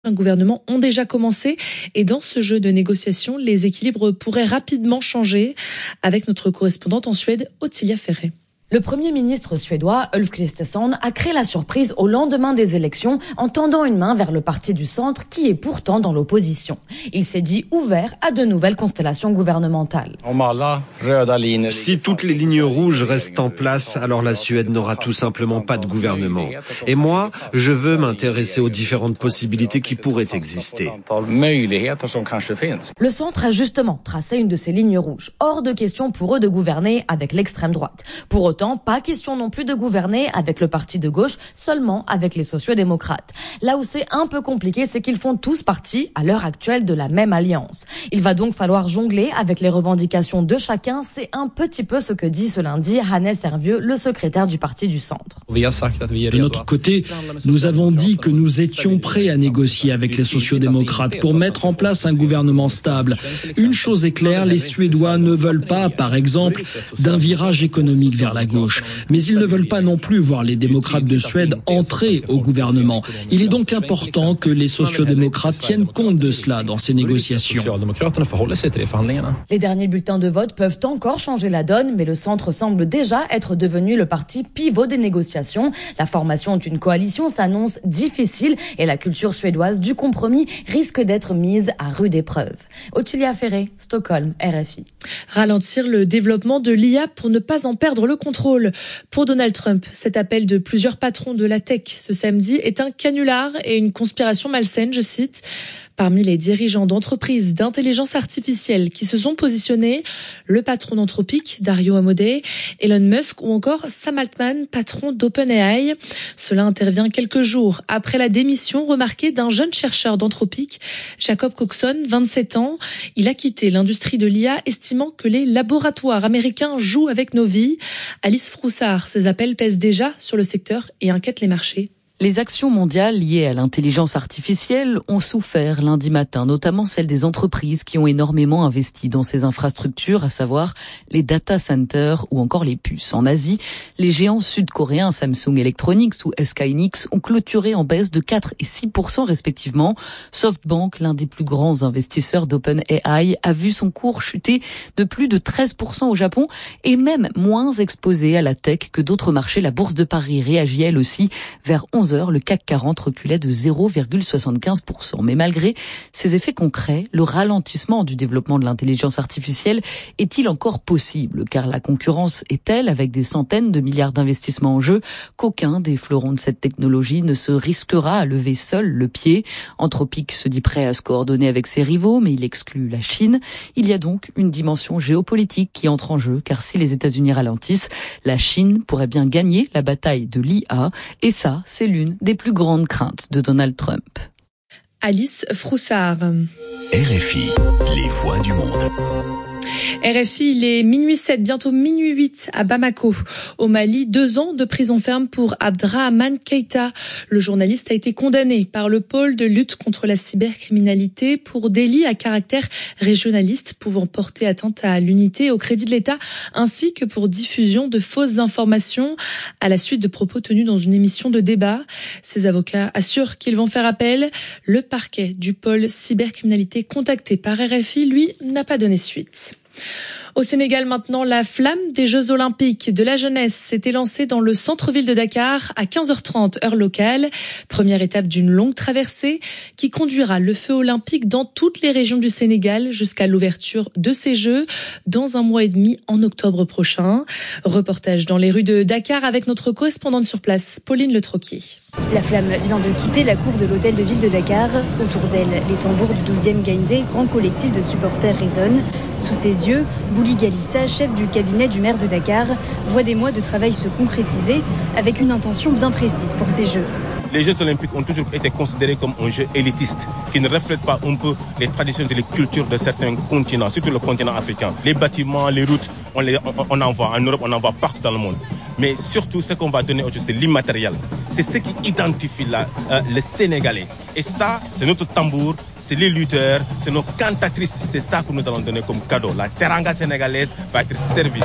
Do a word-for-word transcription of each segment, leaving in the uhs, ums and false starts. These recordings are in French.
prochain gouvernement ont déjà commencé. Et dans ce jeu de négociation, les équilibres pourraient rapidement changer. Avec notre correspondante en Suède, Ottilia Ferré. Le Premier ministre suédois, Ulf Kristersson, a créé la surprise au lendemain des élections en tendant une main vers le parti du centre qui est pourtant dans l'opposition. Il s'est dit ouvert à de nouvelles constellations gouvernementales. Si toutes les lignes rouges restent en place, alors la Suède n'aura tout simplement pas de gouvernement. Et moi, je veux m'intéresser aux différentes possibilités qui pourraient exister. Le centre a justement tracé une de ces lignes rouges. Hors de question pour eux de gouverner avec l'extrême droite. Pour autant, pas question non plus de gouverner avec le parti de gauche, seulement avec les sociaux-démocrates. Là où c'est un peu compliqué, c'est qu'ils font tous partie, à l'heure actuelle, de la même alliance. Il va donc falloir jongler avec les revendications de chacun. C'est un petit peu ce que dit ce lundi Hannes Hervieux, le secrétaire du parti du centre. De notre côté, nous avons dit que nous étions prêts à négocier avec les sociaux-démocrates pour mettre en place un gouvernement stable. Une chose est claire, les Suédois ne veulent pas, par exemple, d'un virage économique vers la gauche. Mais ils ne veulent pas non plus voir les démocrates de Suède entrer au gouvernement. Il est donc important que les sociaux-démocrates tiennent compte de cela dans ces négociations. Les derniers bulletins de vote peuvent encore changer la donne, mais le centre semble déjà être devenu le parti pivot des négociations. La formation d'une coalition s'annonce difficile et la culture suédoise du compromis risque d'être mise à rude épreuve. Ottilia Ferré, Stockholm, R F I. Ralentir le développement de l'I A pour ne pas en perdre le contrôle. Pour Donald Trump, cet appel de plusieurs patrons de la tech ce samedi est un canular et une conspiration malsaine, je cite. Parmi les dirigeants d'entreprises d'intelligence artificielle qui se sont positionnés, le patron d'Anthropic, Dario Amodei, Elon Musk ou encore Sam Altman, patron d'OpenAI. Cela intervient quelques jours après la démission remarquée d'un jeune chercheur d'Anthropic, Jacob Coxon, vingt-sept ans. Il a quitté l'industrie de l'I A, estimant que les laboratoires américains jouent avec nos vies. Alice Froussard, ces appels pèsent déjà sur le secteur et inquiètent les marchés. Les actions mondiales liées à l'intelligence artificielle ont souffert lundi matin, notamment celles des entreprises qui ont énormément investi dans ces infrastructures, à savoir les data centers ou encore les puces. En Asie, les géants sud-coréens Samsung Electronics ou S K Hynix ont clôturé en baisse de quatre et six pour cent respectivement. SoftBank, l'un des plus grands investisseurs d'OpenAI, a vu son cours chuter de plus de treize pour cent au Japon et même moins exposé à la tech que d'autres marchés. La bourse de Paris réagit elle aussi vers onze heures, le C A C quarante reculait de zéro virgule soixante-quinze pour cent. Mais malgré ces effets concrets, le ralentissement du développement de l'intelligence artificielle est-il encore possible? Car la concurrence est telle, avec des centaines de milliards d'investissements en jeu, qu'aucun des fleurons de cette technologie ne se risquera à lever seul le pied. Anthropic se dit prêt à se coordonner avec ses rivaux, mais il exclut la Chine. Il y a donc une dimension géopolitique qui entre en jeu, car si les États-Unis ralentissent, la Chine pourrait bien gagner la bataille de l'I A. Et ça, c'est l'une des plus grandes craintes de Donald Trump. Alice Froussard. R F I, les voix du monde. R F I, il est minuit sept, bientôt minuit huit à Bamako. Au Mali, deux ans de prison ferme pour Abdrahman Keïta. Le journaliste a été condamné par le pôle de lutte contre la cybercriminalité pour délit à caractère régionaliste pouvant porter atteinte à l'unité et au crédit de l'État, ainsi que pour diffusion de fausses informations à la suite de propos tenus dans une émission de débat. Ses avocats assurent qu'ils vont faire appel. Le parquet du pôle cybercriminalité contacté par R F I, lui, n'a pas donné suite. Au Sénégal maintenant, la flamme des Jeux Olympiques de la jeunesse s'était lancée dans le centre-ville de Dakar à quinze heures trente heure locale. Première étape d'une longue traversée qui conduira le feu olympique dans toutes les régions du Sénégal jusqu'à l'ouverture de ces Jeux dans un mois et demi en octobre prochain. Reportage dans les rues de Dakar avec notre correspondante sur place, Pauline Le Troquier. La flamme vient de quitter la cour de l'hôtel de ville de Dakar. Autour d'elle, les tambours du douzième Gaïndé, grand collectif de supporters, résonnent. Sous ses yeux, Bouli Galissa, chef du cabinet du maire de Dakar, voit des mois de travail se concrétiser avec une intention bien précise pour ces Jeux. Les Jeux Olympiques ont toujours été considérés comme un jeu élitiste qui ne reflète pas un peu les traditions et les cultures de certains continents, surtout le continent africain. Les bâtiments, les routes, on, les, on, on en voit en Europe, on en voit partout dans le monde. Mais surtout, ce qu'on va donner aujourd'hui, c'est l'immatériel. C'est ce qui identifie la, euh, le Sénégalais. Et ça, c'est notre tambour, c'est les lutteurs, c'est nos cantatrices. C'est ça que nous allons donner comme cadeau. La teranga sénégalaise va être servie.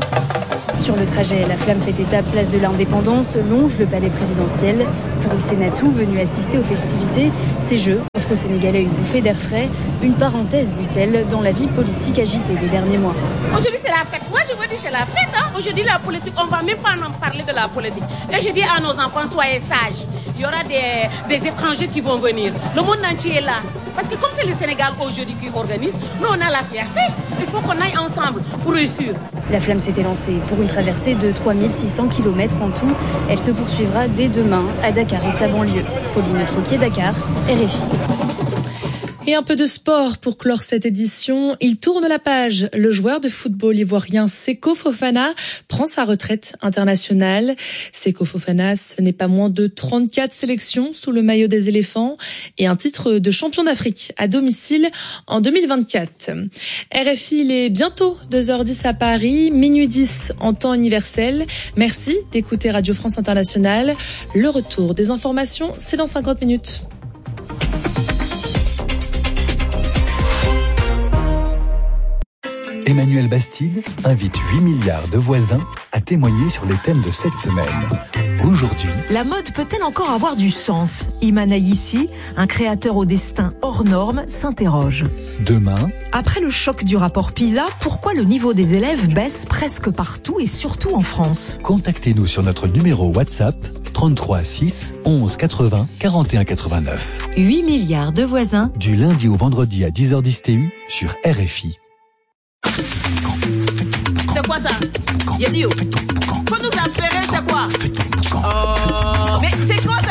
Sur le trajet, la flamme fait étape place de l'Indépendance, longe le palais présidentiel. Pour Hussein Atou, venu assister aux festivités, ces Jeux permettre aux Sénégalais une bouffée d'air frais. Une parenthèse, dit-elle, dans la vie politique agitée des derniers mois. Aujourd'hui, c'est la fête. Moi, je veux dire, c'est la fête. Hein. Aujourd'hui, la politique, on ne va même pas en parler de la politique. Et je dis à nos enfants, soyez sages. Il y aura des, des étrangers qui vont venir. Le monde entier est là. Parce que comme c'est le Sénégal aujourd'hui qui organise, nous, on a la fierté. Il faut qu'on aille ensemble pour réussir. La flamme s'était lancée pour une traversée de trois mille six cents kilomètres en tout. Elle se poursuivra dès demain à Dakar et sa banlieue. Pauline Troquier, Dakar, R F I. Et un peu de sport pour clore cette édition. Il tourne la page. Le joueur de football ivoirien Seko Fofana prend sa retraite internationale. Seko Fofana, ce n'est pas moins de trente-quatre sélections sous le maillot des éléphants et un titre de champion d'Afrique à domicile en deux mille vingt-quatre. R F I, il est bientôt deux heures dix à Paris, minuit dix en temps universel. Merci d'écouter Radio France Internationale. Le retour des informations, c'est dans cinquante minutes. Emmanuel Bastide invite huit milliards de voisins à témoigner sur les thèmes de cette semaine. Aujourd'hui, la mode peut-elle encore avoir du sens ? Iman Aïssi, un créateur au destin hors norme, s'interroge. Demain, après le choc du rapport PISA, pourquoi le niveau des élèves baisse presque partout et surtout en France ? Contactez-nous sur notre numéro WhatsApp trente-trois six onze quatre-vingts quarante et un quatre-vingt-neuf. huit milliards de voisins. Du lundi au vendredi à dix heures dix T U sur R F I. C'est quoi ça? Yadio. Faut nous appeler, c'est quoi? Oh, mais c'est quoi ça?